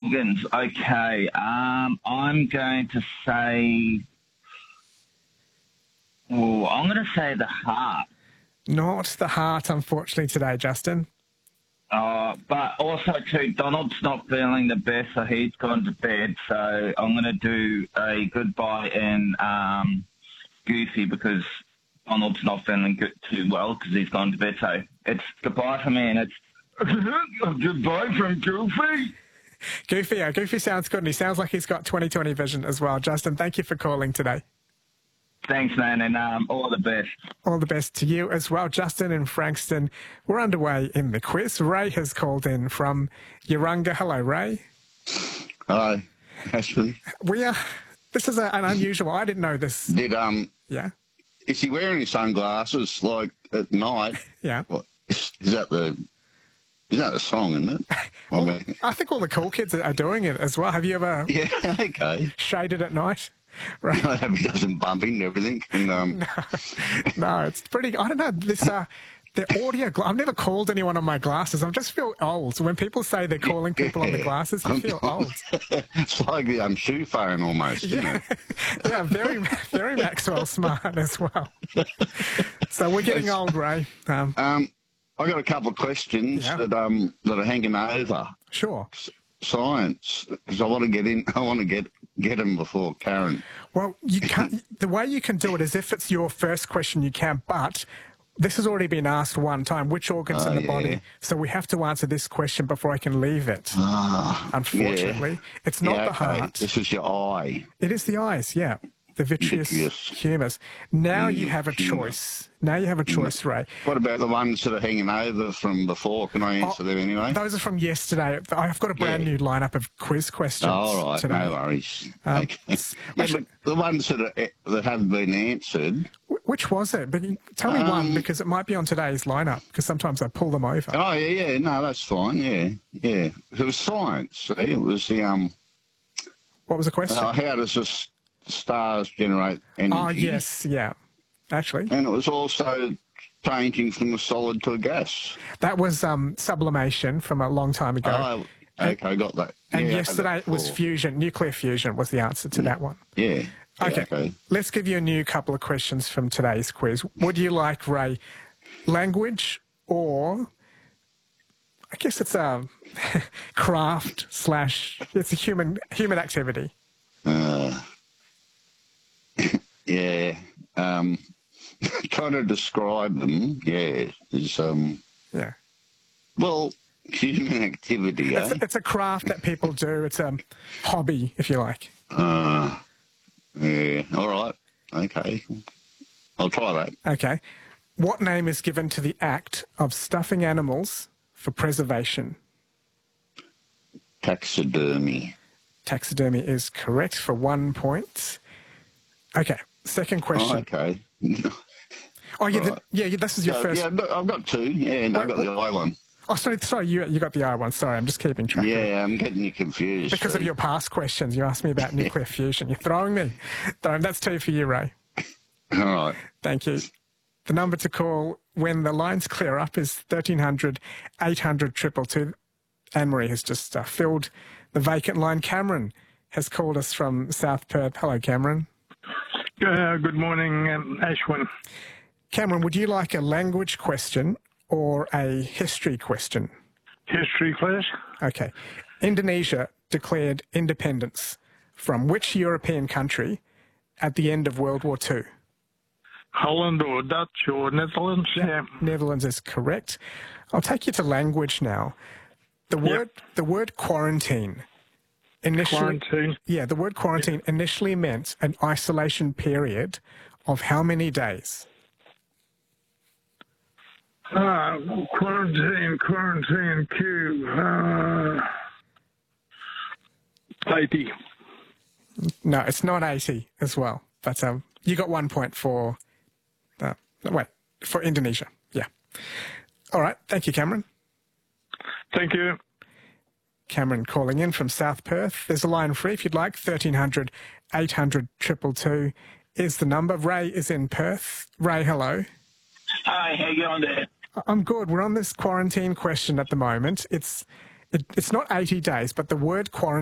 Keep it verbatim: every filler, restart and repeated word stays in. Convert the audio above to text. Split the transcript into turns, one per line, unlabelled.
organs. Okay. Um, I'm going to say. Oh, I'm going to say the heart.
Not the heart, unfortunately, today, Justin.
Uh, but also, too, Donald's not feeling the best, so he's gone to bed. So I'm going to do a goodbye in um, Goofy because Donald's not feeling good, too well because he's gone to bed. So it's goodbye from me, and it's goodbye from Goofy.
Goofy, uh, Goofy sounds good, and he sounds like he's got twenty twenty vision as well. Justin, thank you for calling today.
Thanks, man, and um, all the best.
All the best to you as well. Justin in Frankston, we're underway in the quiz. Ray has called in from Yarunga. Hello, Ray.
Hi, Ashton.
We are, this is a, an unusual, I didn't know this.
Did, um,
Yeah?
is he wearing sunglasses, like, at night?
Yeah.
What, is, is that the, is that the song, isn't it? I
Well,
mean,
I think all the cool kids are doing it as well. Have you ever
yeah, okay.
shaded at night? Right.
I hope he doesn't bump into everything. And, um,
No, it's pretty, I don't know, this, uh, the audio, gla- I've never called anyone on my glasses. I just feel old. So when people say they're calling people on the glasses, you feel old.
It's like the um, shoe phone almost, isn't
Yeah,
it?
yeah, very, very Maxwell smart as well. So we're getting old, Ray. Um,
Um, I got a couple of questions
Yeah.
that um that are hanging over
sure.
science because I want to get in. I want to get get them before Karen.
Well, you can't. The way you can do it is if it's your first question, you can. But this has already been asked one time. Which organs
Oh,
in the
yeah.
body? So we have to answer this question before I can leave it.
Ah,
Unfortunately, it's not
yeah,
the
okay.
heart.
This is your eye.
It is the eyes. Yeah, the vitreous
Vitreous.
humours. Now you have a
humour.
choice. Now you have a choice, Ray.
What about the ones that are hanging over from before? Can I answer
Oh,
them anyway?
Those are from yesterday. I've got a brand
Yeah.
new lineup of quiz questions
Oh, all right,
today.
no worries.
Um,
okay. Yeah, but the ones that are, that haven't been answered.
Wh- Which was it? But you- tell me one
Um,
because it might be on today's lineup because sometimes I pull them over.
Oh yeah, yeah, no, that's fine. Yeah, yeah. It was science. See? It was the um.
What was the question?
Uh, how does the s- stars generate energy?
Oh, yes, yeah. Actually,
And it was also changing from a solid to a gas.
that was um, sublimation from a long time ago.
Oh, okay, got that.
and
Yeah, I had
yesterday
that
it was
before.
fusion, nuclear fusion was the answer to that one.
Yeah. yeah,
Okay.
okay.
Let's give you a new couple of questions from today's quiz. Would you like, Ray, language or I guess it's a craft slash it's a human human activity.
Uh, yeah. Um, trying to describe them, yeah, is, um,
Yeah.
well, human activity,
It's
eh?
a, it's a craft that people do. It's a hobby, if you like.
Uh, yeah, all right. Okay. I'll try that.
Okay. What name is given to the act of stuffing animals for preservation?
Taxidermy.
Taxidermy is correct for one point. Okay. Second
Oh,
question.
okay.
Oh, yeah, the,
Right.
yeah, yeah, this is your
Uh,
first.
yeah, look, I've got two. Yeah, and I've got the eye one.
Oh, sorry, sorry, you you got the I one. Sorry, I'm just keeping track. of it.
Yeah, I'm getting you confused.
Because of
see.
your past questions, you asked me about nuclear fusion. You're throwing me. Don't. That's two for you, Ray.
All right.
Thank you. The number to call when the lines clear up is thirteen hundred, eight hundred, two two two. Anne-Marie has just uh, filled the vacant line. Cameron has called us from South Perth. Hello, Cameron.
Uh, good morning, um, Ashwin.
Cameron, would you like a language question or a history question?
History class.
Okay. Indonesia declared independence from which European country at the end of World War Two?
Holland or Dutch or Netherlands. Yeah.
Netherlands is correct. I'll take you to language now. The word the word quarantine initially
Quarantine.
Yeah, the word quarantine initially meant an isolation period of how many days?
Ah, quarantine, quarantine, Q. Uh, eighty.
No, it's not eighty as well. But um, you got one point for uh, wait for Indonesia. Yeah. All right. Thank you, Cameron.
Thank you.
Cameron calling in from South Perth. There's a line free if you'd like. thirteen hundred, eight hundred, two two two is the number. Ray is in Perth. Ray, hello.
Hi, how you going there?
I'm good. We're on this quarantine question at the moment. It's it, it's not eighty days, but the word quarantine